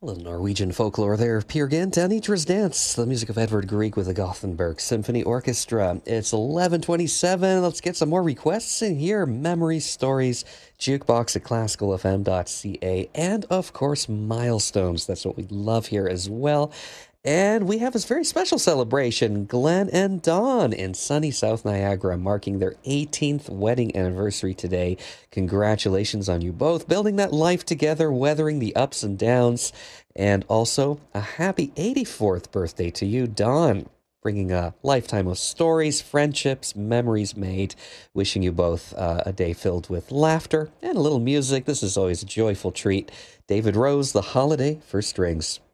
A little Norwegian folklore there. Peer Gynt and Itra's Dance, the music of Edvard Grieg with the Gothenburg Symphony Orchestra. It's 11:27. Let's get some more requests in here. Memories, stories, jukebox at classicalfm.ca, and of course, milestones. That's what we love here as well. And we have this very special celebration. Glenn and Dawn in sunny South Niagara marking their 18th wedding anniversary today. Congratulations on you both, building that life together, weathering the ups and downs. And also, a happy 84th birthday to you, Dawn, bringing a lifetime of stories, friendships, memories made. Wishing you both a day filled with laughter and a little music. This is always a joyful treat. David Rose, The Holiday for Strings.